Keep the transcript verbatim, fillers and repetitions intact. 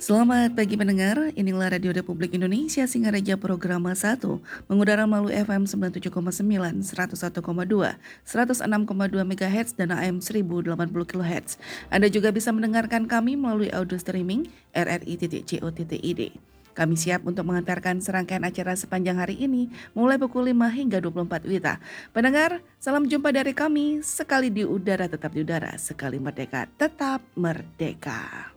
Selamat pagi pendengar, inilah Radio Republik Indonesia Singaraja Programa satu, mengudara melalui F M sembilan puluh tujuh koma sembilan, seratus satu koma dua, seratus enam koma dua MHz dan A M seribu delapan puluh kilohertz. Anda juga bisa mendengarkan kami melalui audio streaming r r i titik co titik i d. Kami siap untuk mengantarkan serangkaian acara sepanjang hari ini, mulai pukul lima hingga dua puluh empat wita. Pendengar, salam jumpa dari kami, sekali di udara tetap di udara, sekali merdeka tetap merdeka.